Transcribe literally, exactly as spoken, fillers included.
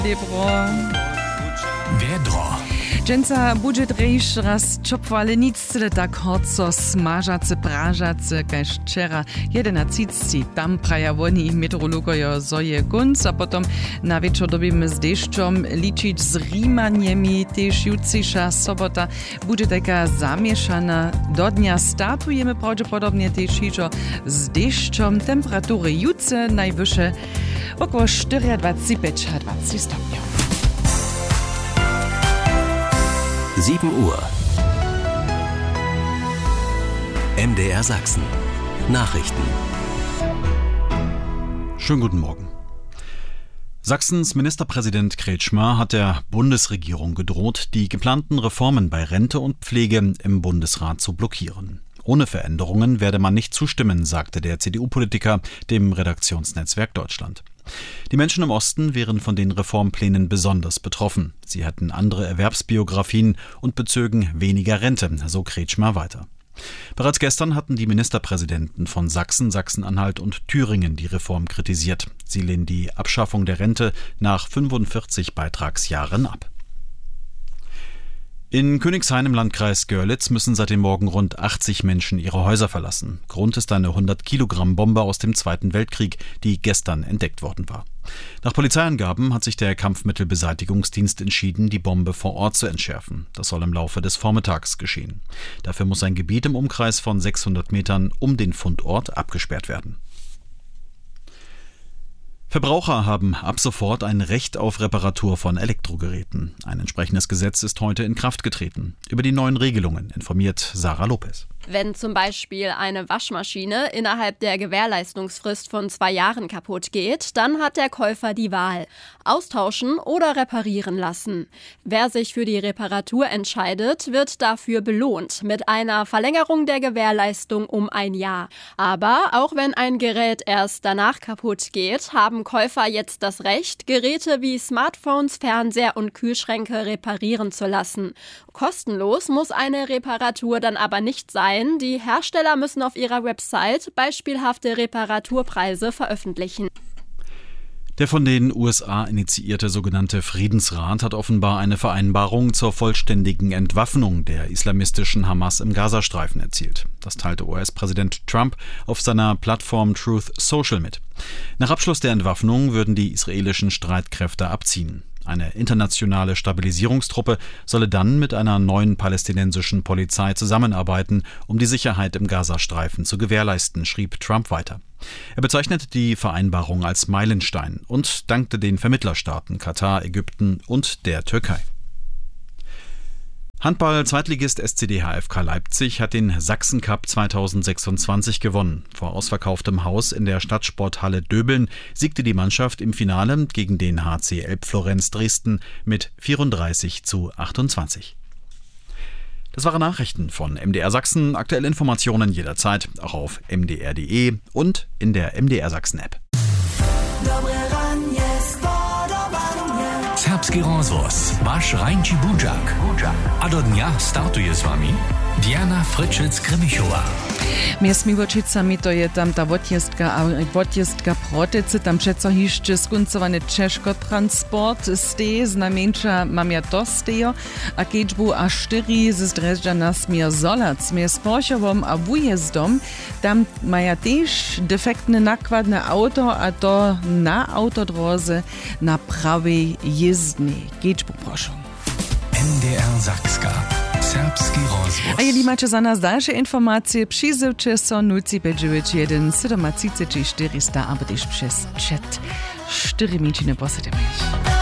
Dobro. Vedro. Dżęca budżet rejsz raz czopwale nic tyle tak hodco smażace, prażace, kaž wczera jedenacitci tam praja woni meteorologojo zoje gunc, a potom na wieczór dobimy z deszczom liczyć z rimaniemi, też jutrzejsza sobota bude taka zamieszana. Do dnia startujemy prawdopodobnie też jeszcze z deszczom. Temperatury jutce najwyższe około dwadzieścia pięć do dwudziestu stopni. sieben Uhr. M D R Sachsen. Nachrichten. Schönen guten Morgen. Sachsens Ministerpräsident Kretschmer hat der Bundesregierung gedroht, die geplanten Reformen bei Rente und Pflege im Bundesrat zu blockieren. Ohne Veränderungen werde man nicht zustimmen, sagte der C D U-Politiker dem Redaktionsnetzwerk Deutschland. Die Menschen im Osten wären von den Reformplänen besonders betroffen. Sie hätten andere Erwerbsbiografien und bezögen weniger Rente, so Kretschmer weiter. Bereits gestern hatten die Ministerpräsidenten von Sachsen, Sachsen-Anhalt und Thüringen die Reform kritisiert. Sie lehnen die Abschaffung der Rente nach fünfundvierzig Beitragsjahren ab. In Königshain im Landkreis Görlitz müssen seit dem Morgen rund achtzig Menschen ihre Häuser verlassen. Grund ist eine hundert Kilogramm Bombe aus dem Zweiten Weltkrieg, die gestern entdeckt worden war. Nach Polizeiangaben hat sich der Kampfmittelbeseitigungsdienst entschieden, die Bombe vor Ort zu entschärfen. Das soll im Laufe des Vormittags geschehen. Dafür muss ein Gebiet im Umkreis von sechshundert Metern um den Fundort abgesperrt werden. Verbraucher haben ab sofort ein Recht auf Reparatur von Elektrogeräten. Ein entsprechendes Gesetz ist heute in Kraft getreten. Über die neuen Regelungen informiert Sarah Lopez. Wenn zum Beispiel eine Waschmaschine innerhalb der Gewährleistungsfrist von zwei Jahren kaputt geht, dann hat der Käufer die Wahl: austauschen oder reparieren lassen. Wer sich für die Reparatur entscheidet, wird dafür belohnt mit einer Verlängerung der Gewährleistung um ein Jahr. Aber auch wenn ein Gerät erst danach kaputt geht, haben Käufer jetzt das Recht, Geräte wie Smartphones, Fernseher und Kühlschränke reparieren zu lassen. Kostenlos muss eine Reparatur dann aber nicht sein. Die Hersteller müssen auf ihrer Website beispielhafte Reparaturpreise veröffentlichen. Der von den U S A initiierte sogenannte Friedensrat hat offenbar eine Vereinbarung zur vollständigen Entwaffnung der islamistischen Hamas im Gazastreifen erzielt. Das teilte U S-Präsident Trump auf seiner Plattform Truth Social mit. Nach Abschluss der Entwaffnung würden die israelischen Streitkräfte abziehen. Eine internationale Stabilisierungstruppe solle dann mit einer neuen palästinensischen Polizei zusammenarbeiten, um die Sicherheit im Gazastreifen zu gewährleisten, schrieb Trump weiter. Er bezeichnete die Vereinbarung als Meilenstein und dankte den Vermittlerstaaten Katar, Ägypten und der Türkei. Handball-Zweitligist S C D H F K Leipzig hat den Sachsen-Cup zweitausendsechsundzwanzig gewonnen. Vor ausverkauftem Haus in der Stadtsporthalle Döbeln siegte die Mannschaft im Finale gegen den H C Elbflorenz Dresden mit vierunddreißig zu achtundzwanzig. Das waren Nachrichten von M D R Sachsen. Aktuelle Informationen jederzeit auch auf m d r punkt d e und in der M D R Sachsen App. Serbski rozvoz, vaš Rajnči Budžak. A do dňa startuje s vami Diana Frčec-Kremichova. Mies Miłočicami to je tam ta odjezdka a odjezdka protece, tam přeco hišće skuncovane Češko transport steje, znamenča mam ja to stejo, a keď bu a štyri z Drežďana smier Zolac, mier s Poršovom a vujezdom, tam maja tež defektne nakładne auto a to na autodroze na prawej jezdnej. Keď bu prošom. M D R Sakska. Serbski rozvoz. A jeśli macie za nas dalsze informacje, przyzywcie so nula pięć dziewięć jeden siedem trzy cztery czterysta, albo też przez chat cztery minutki po siedem.